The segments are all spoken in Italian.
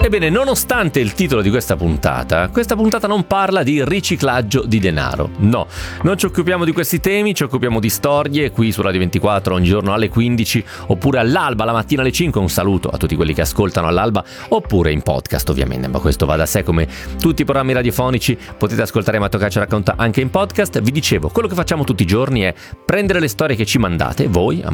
Ebbene, nonostante il titolo di questa puntata non parla di riciclaggio di denaro. No, non ci occupiamo di questi temi, ci occupiamo di storie qui su Radio 24 ogni giorno alle 15, oppure all'alba, la mattina alle 5. Un saluto a tutti quelli che ascoltano all'alba, oppure in podcast ovviamente, ma questo va da sé, come tutti i programmi radiofonici potete ascoltare Matteo Caccia Racconta anche in podcast. Vi dicevo, quello che facciamo tutti i giorni è prendere le storie che ci mandate voi a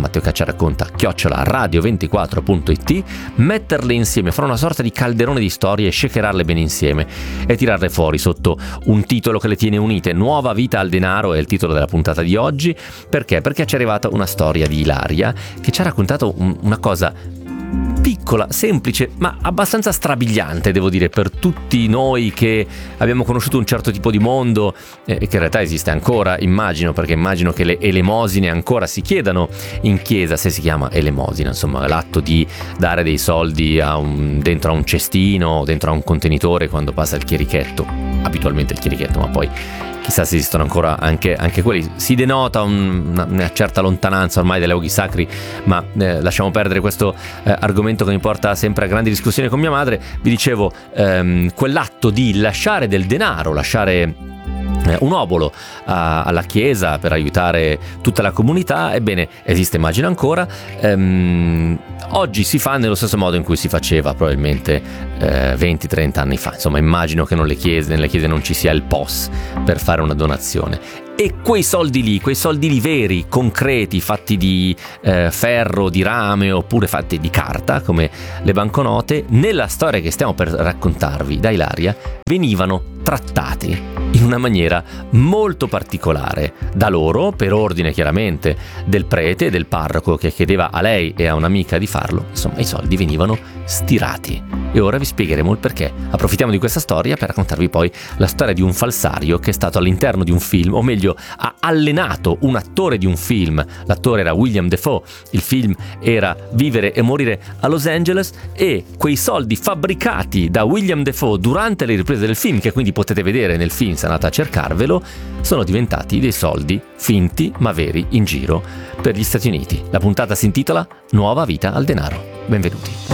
matteocacciaracconta@radio24.it, metterle insieme, fare una sorta di calderone di storie, shakerarle bene insieme e tirarle fuori sotto un titolo che le tiene unite. Nuova vita al denaro è il titolo della puntata di oggi. Perché? Perché ci è arrivata una storia di Ilaria che ci ha raccontato una cosa piccola, semplice, ma abbastanza strabiliante, devo dire, per tutti noi che abbiamo conosciuto un certo tipo di mondo, che in realtà esiste ancora, immagino, perché immagino che le elemosine ancora si chiedano in chiesa, se si chiama elemosina, insomma, l'atto di dare dei soldi dentro a un cestino, dentro a un contenitore quando passa il chierichetto, abitualmente il chierichetto, ma poi chissà se esistono ancora anche quelli. Si denota una certa lontananza ormai dai luoghi sacri, ma lasciamo perdere questo argomento che mi porta sempre a grandi discussioni con mia madre. Vi dicevo, quell'atto di lasciare del denaro, lasciare un obolo alla chiesa per aiutare tutta la comunità, ebbene esiste, immagino ancora. Oggi si fa nello stesso modo in cui si faceva probabilmente 20-30 anni fa. Insomma, immagino che nelle chiese non ci sia il POS per fare una donazione. E quei soldi lì veri, concreti, fatti di ferro, di rame, oppure fatti di carta, come le banconote, nella storia che stiamo per raccontarvi da Ilaria, venivano trattati in una maniera molto particolare da loro, per ordine chiaramente del prete, del parroco che chiedeva a lei e a un'amica di farlo. Insomma, i soldi venivano stirati. E ora vi spiegheremo il perché. Approfittiamo di questa storia per raccontarvi poi la storia di un falsario che è stato all'interno di un film, o meglio, ha allenato un attore di un film. L'attore era William Dafoe, il film era Vivere e morire a Los Angeles, e quei soldi fabbricati da William Dafoe durante le riprese del film, che quindi potete vedere nel film se andate a cercarvelo, sono diventati dei soldi finti ma veri in giro per gli Stati Uniti. La puntata si intitola Nuova vita al denaro. Benvenuti.